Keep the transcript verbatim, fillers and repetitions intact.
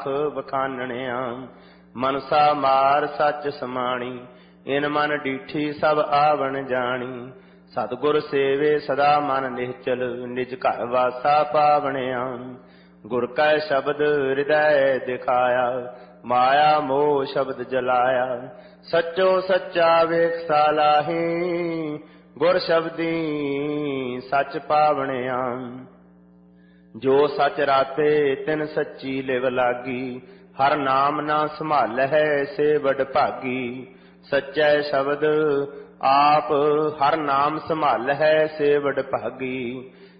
ਆਖ ਬਖਾਨਣਿਆ। ਮਨਸਾ ਮਾਰ ਸੱਚ ਸਮਾਣੀ, ਇਨ ਮਨ ਡੀਠੀ ਸਭ ਆਵਣ ਜਾਣੀ। ਸਤਿਗੁਰ ਸੇਵੇ ਸਦਾ ਮਨ ਨਿਹਚਲ, ਨਿਜ ਘਰ ਵਾਸਾ ਪਾਵਣਿਆ। ਗੁਰ ਕੈ ਸ਼ਬਦ ਹਿਰਦੈ ਦਿਖਾਇਆ, ਮਾਇਆ ਮੋਹ ਸ਼ਬਦ ਜਲਾਇਆ। ਸੱਚੋ ਸੱਚਾ ਵੇਖ ਸਾਲਾਹੀ, ਗੁਰ ਸ਼ਬਦੀ ਸੱਚ ਪਾਵਣਿਆ। ਜੋ ਸੱਚ ਰਾਤੇ ਤਿਨ ਸੱਚੀ ਲਿਵ ਲਾਗੀ, ਹਰ ਨਾਮ ਨਾ ਸੰਭਾਲਹਿ ਸੇ ਵਡ ਭਾਗੀ। ਸੱਚੈ ਸ਼ਬਦ ਆਪ ਹਰ ਨਾਮ ਸੰਭਾਲਹਿ ਸੇ ਵਡ ਭਾਗੀ।